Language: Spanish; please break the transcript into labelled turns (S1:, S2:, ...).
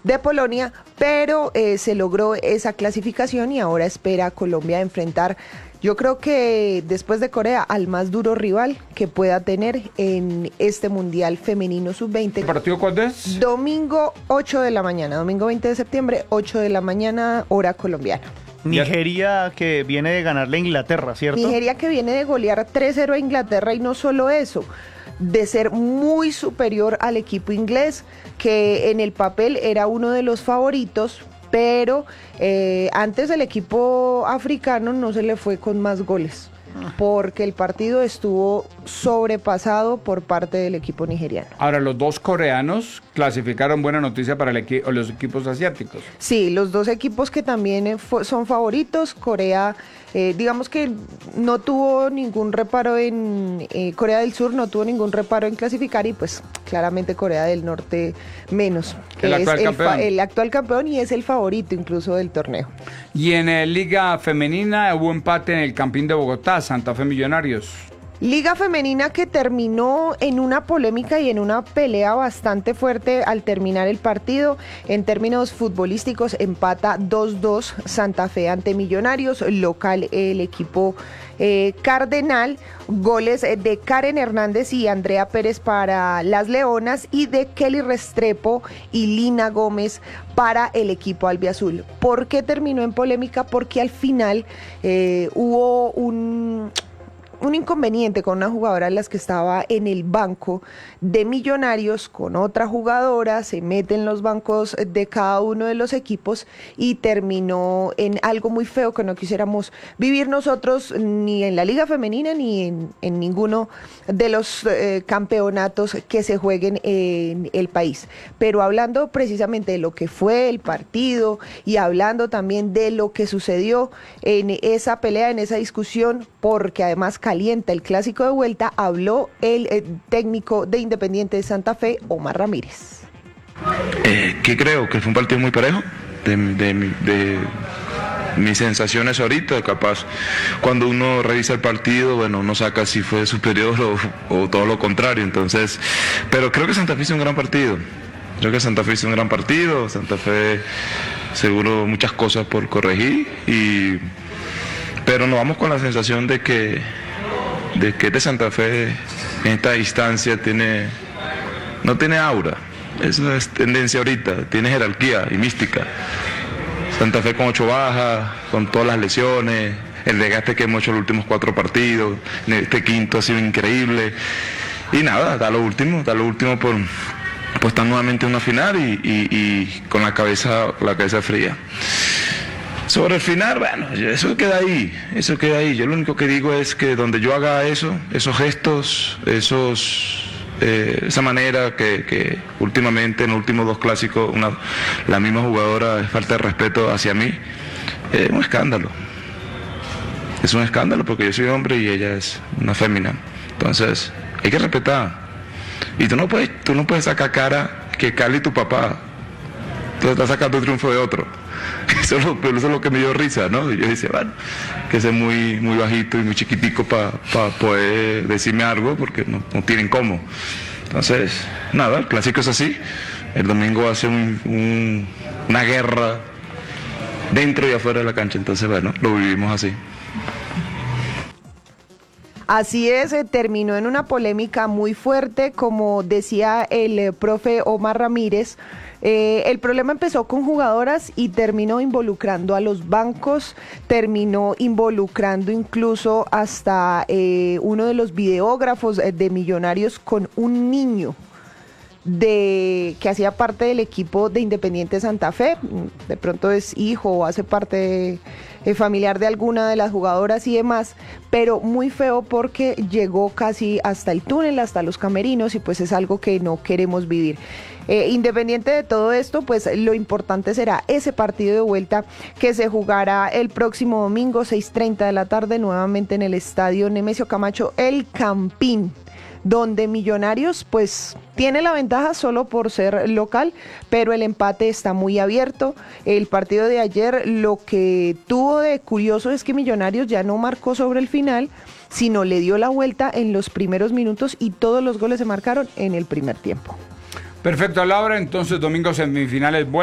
S1: de Polonia, pero se logró esa clasificación y ahora espera a Colombia enfrentar, yo creo que después de Corea, al más duro rival que pueda tener en este Mundial Femenino Sub-20.
S2: ¿El partido cuándo es?
S1: Domingo 8 de la mañana, domingo 20 de septiembre, 8 de la mañana, hora colombiana.
S3: Nigeria, que viene de ganarle a Inglaterra, ¿cierto?
S1: Nigeria, que viene de golear 3-0 a Inglaterra, y no solo eso, de ser muy superior al equipo inglés, que en el papel era uno de los favoritos, pero antes el equipo africano no se le fue con más goles, porque el partido estuvo sobrepasado por parte del equipo nigeriano.
S2: Ahora, los dos coreanos clasificaron, buena noticia para los equipos asiáticos.
S1: Sí, los dos equipos que también son favoritos. Corea, digamos que no tuvo ningún reparo en Corea del Sur, no tuvo ningún reparo en clasificar, y pues claramente Corea del Norte menos.
S2: El actual campeón.
S1: El actual campeón, y es el favorito incluso del torneo.
S2: Y en Liga Femenina hubo empate en el Campín de Bogotá, Santa Fe Millonarios.
S1: Liga femenina que terminó en una polémica y en una pelea bastante fuerte al terminar el partido. En términos futbolísticos, empata 2-2 Santa Fe ante Millonarios, local el equipo Cardenal. Goles de Karen Hernández y Andrea Pérez para las Leonas, y de Kelly Restrepo y Lina Gómez para el equipo albiazul. ¿Por qué terminó en polémica? Porque al final hubo un inconveniente con una jugadora de las que estaba en el banco de Millonarios con otra jugadora, se mete en los bancos de cada uno de los equipos y terminó en algo muy feo que no quisiéramos vivir nosotros, ni en la Liga Femenina ni en ninguno de los campeonatos que se jueguen en el país. Pero hablando precisamente de lo que fue el partido y hablando también de lo que sucedió en esa pelea, en esa discusión, porque además calienta el clásico de vuelta, habló el técnico de Independiente de Santa Fe, Omar Ramírez.
S4: Que creo que fue un partido muy parejo, de mis sensaciones ahorita. Capaz cuando uno revisa el partido, bueno, uno saca si fue superior o todo lo contrario. Entonces, pero creo que Santa Fe hizo un gran partido. Santa Fe seguro muchas cosas por corregir, pero nos vamos con la sensación de que este Santa Fe en esta instancia no tiene aura. Eso es tendencia ahorita, tiene jerarquía y mística. Santa Fe con 8 bajas, con todas las lesiones, el desgaste que hemos hecho los últimos 4 partidos, este quinto ha sido increíble. Y nada, da lo último por estar nuevamente en una final y con la cabeza fría. Sobre el final, bueno, eso queda ahí. Yo lo único que digo es que donde yo haga esos gestos, esa manera que últimamente en los últimos 2 clásicos la misma jugadora falta de respeto hacia mí, es un escándalo. Es un escándalo porque yo soy hombre y ella es una fémina. Entonces, hay que respetar. Y tú no puedes sacar cara que Carly, tu papá, tú estás sacando el triunfo de otro. Eso es lo que me dio risa, ¿no? Y yo decía, bueno, que es muy, muy bajito y muy chiquitico para poder decirme algo, porque no tienen cómo. Entonces, nada, el clásico es así. El domingo va a ser una guerra dentro y afuera de la cancha. Entonces, bueno, lo vivimos así.
S1: Así es, terminó en una polémica muy fuerte, como decía el profe Omar Ramírez. El problema empezó con jugadoras y terminó involucrando a los bancos, terminó involucrando incluso hasta uno de los videógrafos de Millonarios con un niño que hacía parte del equipo de Independiente Santa Fe. De pronto es hijo o hace parte familiar de alguna de las jugadoras y demás, pero muy feo porque llegó casi hasta el túnel, hasta los camerinos, y pues es algo que no queremos vivir. Independiente de todo esto, pues lo importante será ese partido de vuelta que se jugará el próximo domingo, 6:30 de la tarde, nuevamente en el estadio Nemesio Camacho, El Campín, donde Millonarios pues tiene la ventaja solo por ser local, pero el empate está muy abierto. El partido de ayer, lo que tuvo de curioso es que Millonarios ya no marcó sobre el final, sino le dio la vuelta en los primeros minutos y todos los goles se marcaron en el primer tiempo.
S2: Perfecto, Laura. Entonces, domingo semifinales.